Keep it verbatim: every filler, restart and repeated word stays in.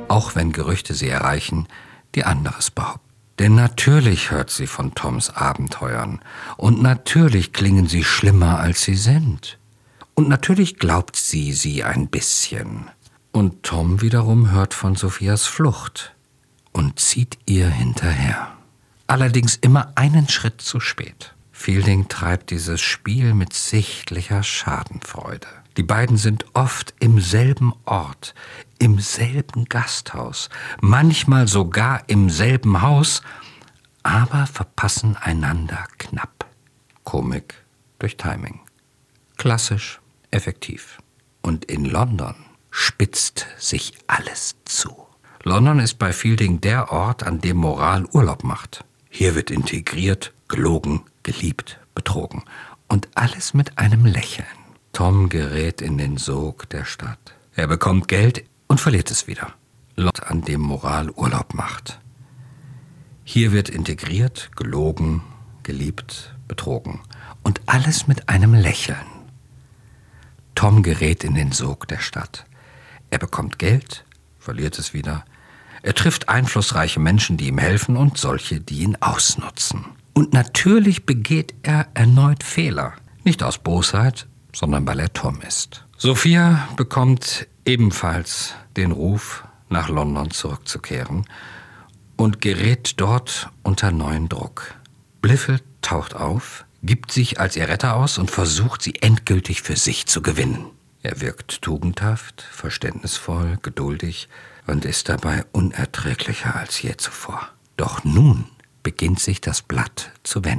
auch wenn Gerüchte sie erreichen, die anderes behaupten. Denn natürlich hört sie von Toms Abenteuern und natürlich klingen sie schlimmer, als sie sind. Und natürlich glaubt sie sie ein bisschen. Und Tom wiederum hört von Sophias Flucht und zieht ihr hinterher. Allerdings immer einen Schritt zu spät. Fielding treibt dieses Spiel mit sichtlicher Schadenfreude. Die beiden sind oft im selben Ort, im selben Gasthaus, manchmal sogar im selben Haus, aber verpassen einander knapp. Komik durch Timing. Klassisch, effektiv. Und in London spitzt sich alles zu. London ist bei Fielding der Ort, an dem Moral Urlaub macht. Hier wird integriert, gelogen, geliebt, betrogen. Und alles mit einem Lächeln. Tom gerät in den Sog der Stadt. Er bekommt Geld und verliert es wieder. London, an dem Moral Urlaub macht. Hier wird integriert, gelogen, geliebt, betrogen. Und alles mit einem Lächeln. Tom gerät in den Sog der Stadt. Er bekommt Geld, verliert es wieder. Er trifft einflussreiche Menschen, die ihm helfen, und solche, die ihn ausnutzen. Und natürlich begeht er erneut Fehler. Nicht aus Bosheit, sondern weil er Tom ist. Sophia bekommt ebenfalls den Ruf, nach London zurückzukehren und gerät dort unter neuen Druck. Blifil taucht auf, gibt sich als ihr Retter aus und versucht, sie endgültig für sich zu gewinnen. Er wirkt tugendhaft, verständnisvoll, geduldig und ist dabei unerträglicher als je zuvor. Doch nun beginnt sich das Blatt zu wenden.